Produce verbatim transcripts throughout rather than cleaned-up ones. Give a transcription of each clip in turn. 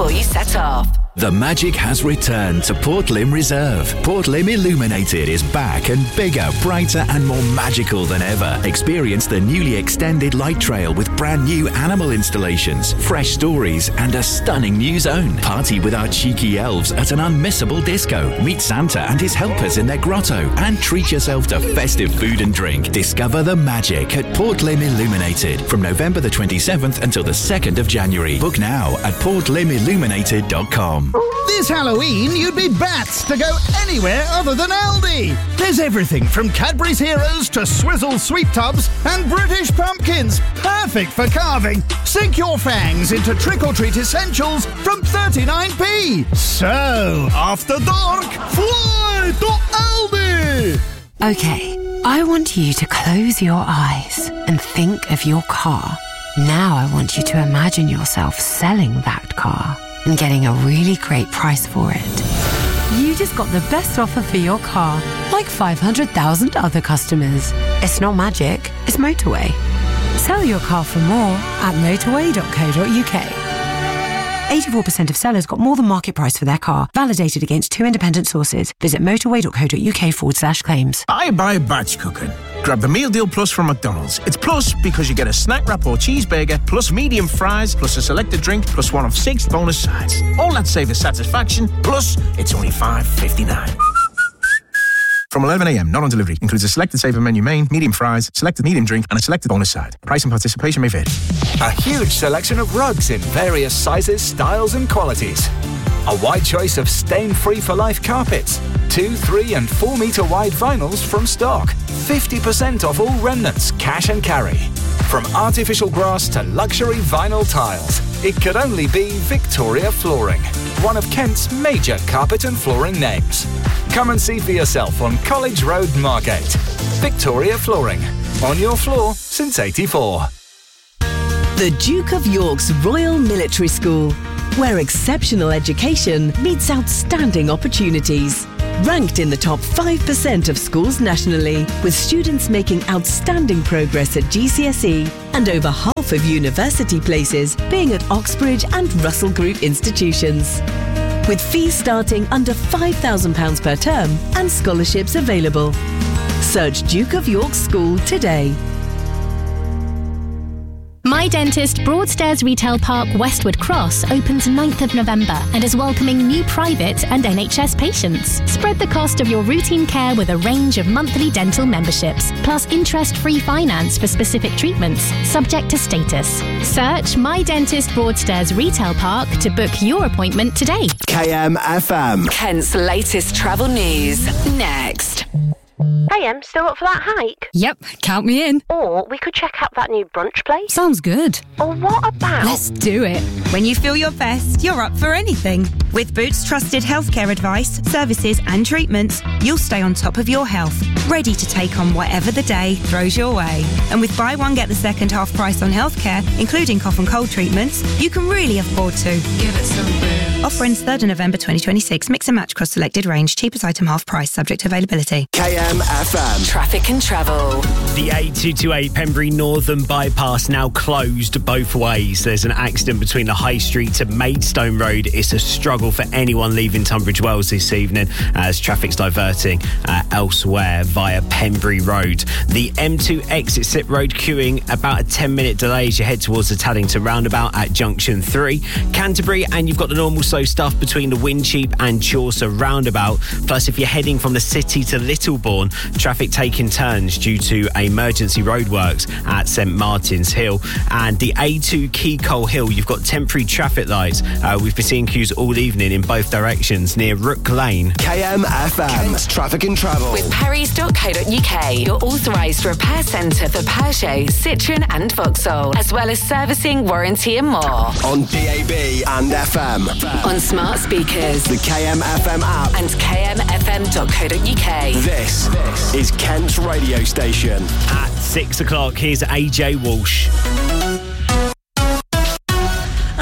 before you set off. The magic has returned to Port Lim Reserve. Port Lim Illuminated is back and bigger, brighter and more magical than ever. Experience the newly extended light trail with brand new animal installations, fresh stories and a stunning new zone. Party with our cheeky elves at an unmissable disco. Meet Santa and his helpers in their grotto and treat yourself to festive food and drink. Discover the magic at Port Lim Illuminated from November the twenty-seventh until the second of January. Book now at port lim illuminated dot com. This Halloween, you'd be bats to go anywhere other than Aldi. There's everything from Cadbury's Heroes to Swizzle Sweet Tubs and British pumpkins. Perfect for carving. Sink your fangs into trick-or-treat essentials from thirty-nine p. So, after dark, fly to Aldi! Okay, I want you to close your eyes and think of your car. Now I want you to imagine yourself selling that car and getting a really great price for it. You just got the best offer for your car, like five hundred thousand other customers. It's not magic, it's Motorway. Sell your car for more at motorway dot co dot uk. eighty-four percent of sellers got more than market price for their car, validated against two independent sources. Visit motorway dot co dot uk forward slash claims. I buy batch cooking. Grab the Meal Deal Plus from McDonald's. It's plus because you get a snack wrap or cheeseburger, plus medium fries, plus a selected drink, plus one of six bonus sides. All that savor satisfaction, plus it's only five fifty-nine. From eleven a.m, not on delivery. Includes a selected saver menu main, medium fries, selected medium drink, and a selected bonus side. Price and participation may vary. A huge selection of rugs in various sizes, styles, and qualities. A wide choice of stain-free for life carpets. Two, three, and four metre wide vinyls from stock. fifty percent off all remnants, cash and carry. From artificial grass to luxury vinyl tiles, it could only be Victoria Flooring, one of Kent's major carpet and flooring names. Come and see for yourself on College Road, Margate. Victoria Flooring, on your floor since eighty-four. The Duke of York's Royal Military School, where exceptional education meets outstanding opportunities. Ranked in the top five percent of schools nationally, with students making outstanding progress at G C S E and over half of university places being at Oxbridge and Russell Group institutions. With fees starting under five thousand pounds per term and scholarships available. Search Duke of York School today. My Dentist Broadstairs Retail Park Westwood Cross opens ninth of November and is welcoming new private and N H S patients. Spread the cost of your routine care with a range of monthly dental memberships, plus interest-free finance for specific treatments, subject to status. Search My Dentist Broadstairs Retail Park to book your appointment today. K M F M. Kent's latest travel news, next. Hey, Em, still up for that hike? Yep, count me in. Or we could check out that new brunch place. Sounds good. Or what about... Let's do it. When you feel your best, you're up for anything. With Boots trusted healthcare advice, services and treatments, you'll stay on top of your health, ready to take on whatever the day throws your way. And with buy one, get the second half price on healthcare, including cough and cold treatments, you can really afford to. Give it some Boots. Offer ends third of November twenty twenty-six. Mix and match across selected range. Cheapest item half price, subject to availability. K M F M. Traffic and travel. The A two twenty-eight Pembury Northern Bypass now closed both ways. There's an accident between the High Street to Maidstone Road. It's a struggle for anyone leaving Tunbridge Wells this evening as traffic's diverting uh, elsewhere via Pembury Road. The M two exit Slip Road queuing about a ten minute delay as you head towards the Taddington roundabout at junction three. Canterbury, and you've got the normal slow stuff between the Wincheap and Chaucer roundabout. Plus, if you're heading from the city to Littlebourne, traffic taking turns due to emergency roadworks at St Martin's Hill. And the A two Keycole Hill, you've got temporary traffic lights. Uh, we've been seeing queues all evening in both directions near Rook Lane. K M F M. Kent's Traffic and Travel. With Perrys dot co dot uk, your authorised repair centre for Peugeot, Citroën and Vauxhall, as well as servicing, warranty and more. On D A B and F M. On smart speakers, the K M F M app, and k m f m dot co dot uk. This, this is Kent's radio station. At six o'clock, here's A J Walsh. I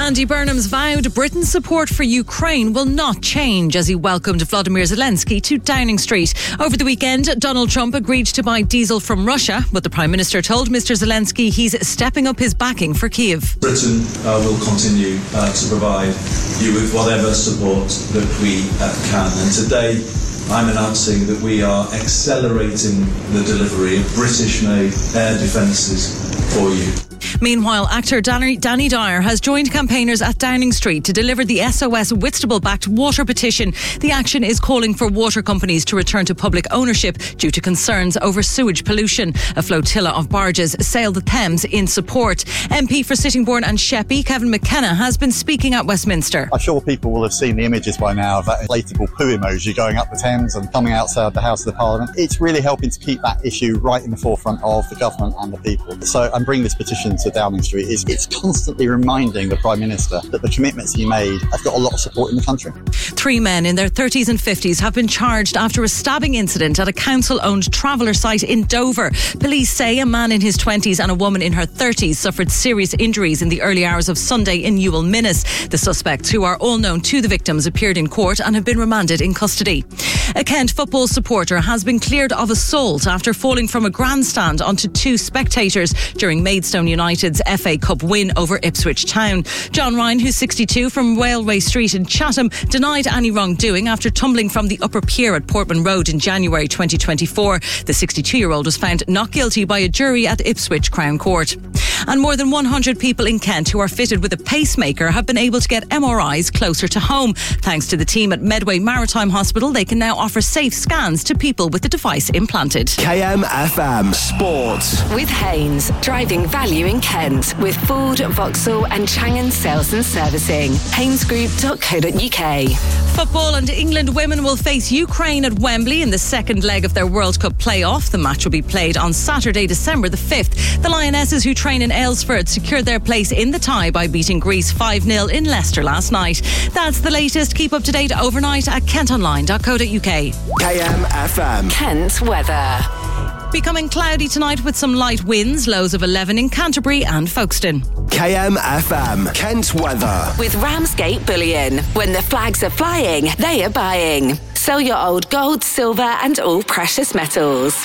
Andy Burnham's vowed Britain's support for Ukraine will not change as he welcomed Volodymyr Zelensky to Downing Street. Over the weekend, Donald Trump agreed to buy diesel from Russia, but the Prime Minister told Mister Zelensky he's stepping up his backing for Kyiv. Britain uh, will continue uh, to provide you with whatever support that we uh, can. And today, I'm announcing that we are accelerating the delivery of British-made air defences for you. Meanwhile, actor Danny, Danny Dyer has joined campaigners at Downing Street to deliver the S O S Whitstable-backed water petition. The action is calling for water companies to return to public ownership due to concerns over sewage pollution. A flotilla of barges sailed the Thames in support. M P for Sittingbourne and Sheppey, Kevin McKenna, has been speaking at Westminster. I'm sure people will have seen the images by now of that inflatable poo emoji going up the Thames and coming outside the House of the Parliament. It's really helping to keep that issue right in the forefront of the government and the people. So I'm bringing this petition to Downing Street. Is it's constantly reminding the Prime Minister that the commitments he made have got a lot of support in the country. Three men in their thirties and fifties have been charged after a stabbing incident at a council-owned traveller site in Dover. Police say a man in his twenties and a woman in her thirties suffered serious injuries in the early hours of Sunday in Newell Minnis. The suspects, who are all known to the victims, appeared in court and have been remanded in custody. A Kent football supporter has been cleared of assault after falling from a grandstand onto two spectators during Maidstone United's F A Cup win over Ipswich Town. John Ryan, who's sixty-two, from Railway Street in Chatham, denied any wrongdoing after tumbling from the upper pier at Portman Road in January twenty twenty-four. The sixty-two-year-old was found not guilty by a jury at Ipswich Crown Court. And more than one hundred people in Kent who are fitted with a pacemaker have been able to get M R Is closer to home. Thanks to the team at Medway Maritime Hospital, they can now offer safe scans to people with the device implanted. K M F M Sports. With Haynes, driving value in Kent with Ford, Vauxhall and Changan Sales and Servicing. haynes group dot co dot U K. Football, and England women will face Ukraine at Wembley in the second leg of their World Cup playoff. The match will be played on Saturday, December the fifth. The Lionesses, who train in Aylesford, secured their place in the tie by beating Greece five nil in Leicester last night. That's the latest. Keep up to date overnight at kent online dot co dot U K. K M F M. Kent weather. Becoming cloudy tonight with some light winds, lows of eleven in Canterbury and Folkestone. K M F M. Kent weather. With Ramsgate Bullion. When the flags are flying, they are buying. Sell your old gold, silver and all precious metals.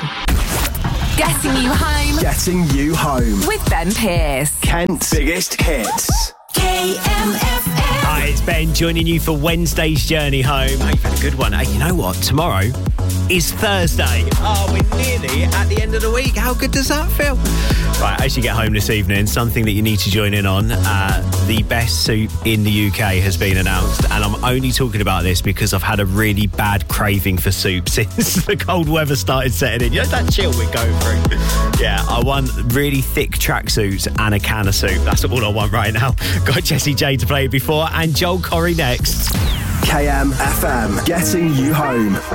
Getting you home. Getting you home. With Ben Pearce. Kent's biggest hits. K M F M. Hi, it's Ben joining you for Wednesday's journey home. Hey, you've had a good one. Hey, you know what? Tomorrow is Thursday. Oh, we're nearly at the end of the week. How good does that feel? Right, as you get home this evening, something that you need to join in on. Uh, the best soup in the U K has been announced, and I'm only talking about this because I've had a really bad craving for soup since the cold weather started setting in. You know that chill we're going through? Yeah, I want really thick tracksuits and a can of soup. That's all I want right now. Got Jessie J to play before, and Joel Corry next. K M F M, getting you home.